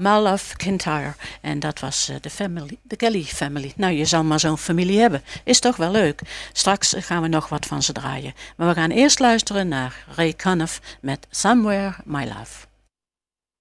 My Love Kintyre. En dat was de Kelly Family. Nou, je zal maar zo'n familie hebben. Is toch wel leuk. Straks gaan we nog wat van ze draaien. Maar we gaan eerst luisteren naar Ray Conniff met Somewhere My Love.